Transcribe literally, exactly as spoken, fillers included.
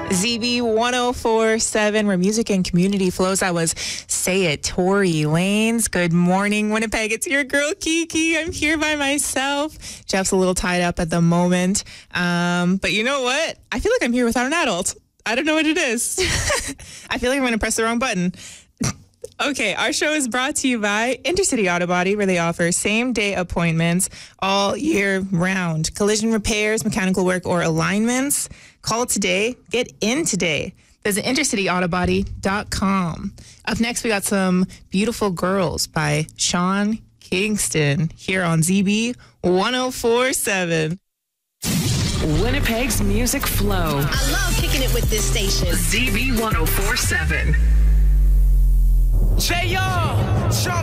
Z B one oh four point seven, where music and community flows. I was Say It, Tory Lanez. Good morning, Winnipeg. It's your girl, Kiki. I'm here by myself. Jeff's a little tied up at the moment. Um, but you know what? I feel like I'm here without an adult. I don't know what it is. I feel like I'm going to press the wrong button. Okay, our show is brought to you by Intercity Auto Body, where they offer same-day appointments all year round. Collision repairs, mechanical work, or alignments. Call today. Get in today. Visit intercity auto body dot com. Up next, we got some Beautiful Girls by Sean Kingston here on Z B one oh four point seven. Winnipeg's music flow. I love kicking it with this station. Z B one oh four point seven. J R, Sean